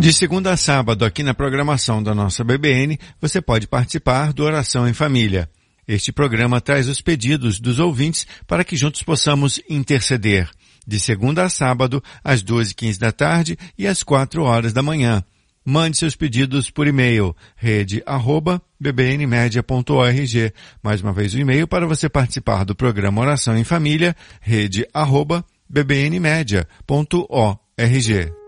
De segunda a sábado, aqui na programação da nossa BBN, você pode participar do Oração em Família. Este programa traz os pedidos dos ouvintes para que juntos possamos interceder. De segunda a sábado, às 2h15 da tarde e às 4h da manhã. Mande seus pedidos por e-mail, rede@bbnmedia.org. Mais uma vez o e-mail para você participar do programa Oração em Família, rede@bbnmedia.org.